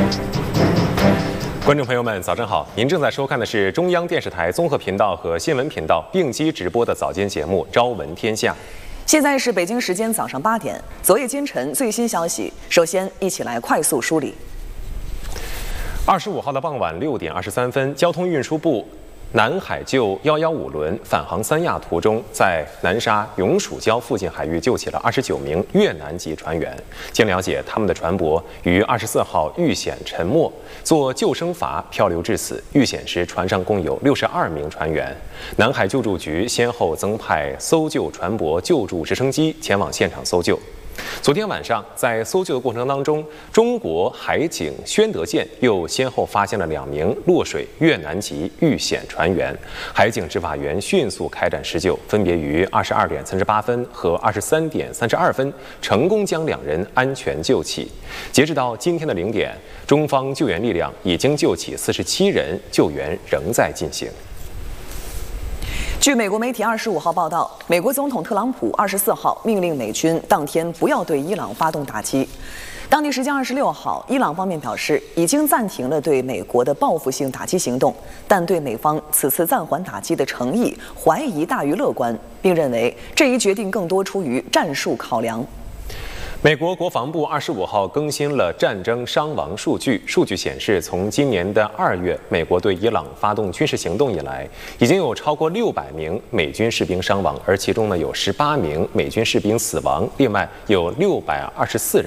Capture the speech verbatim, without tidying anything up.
观众朋友们，早上好！您正在收看的是中央电视台综合频道和新闻频道并机直播的早间节目《朝闻天下》。 现在是北京时间早上八点，昨夜今晨最新消息。首先，一起来快速梳理。 二十五号的傍晚六点二十三分，交通运输部南海救一一五轮返航三亚途中，在南沙永暑礁附近海域救起了二十九名越南籍船员。经了解，他们的船舶于二十四号遇险沉没，做救生筏漂流至此。遇险时，船上共有六十二名船员。南海救助局先后增派搜救船舶救助直升机前往现场搜救。昨天晚上，在搜救的过程当中，中国海警宣德舰又先后发现了两名落水越南籍遇险船员。海警执法员迅速开展施救，分别于二十二点三十八分和二十三点三十二分成功将两人安全救起。截止到今天的零点，中方救援力量已经救起四十七人，救援仍在进行。 据美国媒体二十五号报道，美国总统特朗普二十四号命令美军当天不要对伊朗发动打击。当地时间二十六号，伊朗方面表示已经暂停了对美国的报复性打击行动，但对美方此次暂缓打击的诚意怀疑大于乐观，并认为这一决定更多出于战术考量。 美国国防部二十五号更新了战争伤亡数据，数据显示，从今年的二月美国对伊朗发动军事行动以来，已经有超过六百名美军士兵伤亡，而其中呢有十八名美军士兵死亡，另外有六百二十四人